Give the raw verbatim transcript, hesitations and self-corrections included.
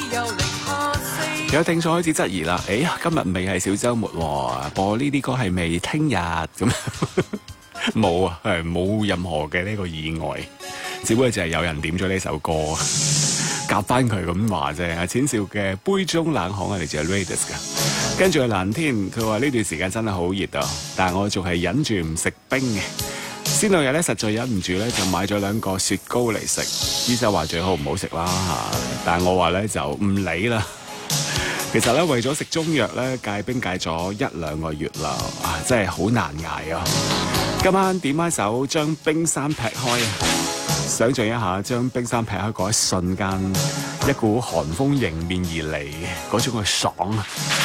有聽眾開始質疑啦，誒、哎，今日未係小週末喎，播呢啲歌係未聽日咁？冇啊，係冇任何嘅呢個意外，只不過就係有人點咗呢首歌，夾翻佢咁話啫。阿淺笑嘅杯中冷巷係嚟自 Radius 噶，跟住係藍天，佢話呢段時間真係好熱啊，但係我仲係忍住唔食冰嘅。先兩日咧，實在忍唔住咧，就買咗兩個雪糕嚟食。醫生話最好唔好食啦嚇，但係我話咧就唔理啦。其實咧，為咗食中藥咧，戒冰戒咗一兩個月啦，啊，真係好難捱啊！今晚點一首將冰山劈開啊！想像一下，將冰山劈開嗰一瞬間，一股寒風迎面而嚟，嗰種嘅爽啊！